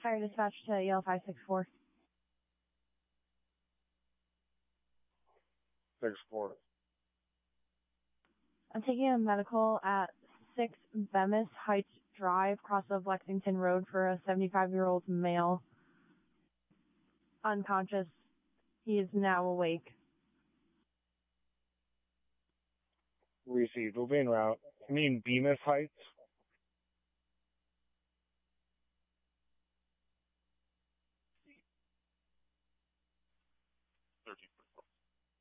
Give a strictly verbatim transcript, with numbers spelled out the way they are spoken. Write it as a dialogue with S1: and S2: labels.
S1: Fire dispatch to E L five six four.
S2: six four.
S1: I'm taking a medical at six Bemis Heights Drive, cross of Lexington Road, for a seventy-five-year-old male. Unconscious. He is now awake.
S2: Received. We'll be en route. You mean Bemis Heights?